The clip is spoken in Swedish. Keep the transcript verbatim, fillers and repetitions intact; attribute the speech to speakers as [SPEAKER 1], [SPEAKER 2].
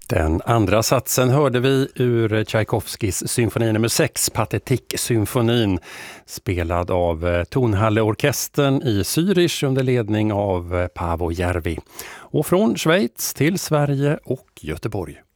[SPEAKER 1] Den andra satsen hörde vi ur Tchaikovskis symfoni nummer sex, Pathetique-symfonin, spelad av Tonhalleorkestern i Zürich under ledning av Paavo Järvi. Och från Schweiz till Sverige och Göteborg.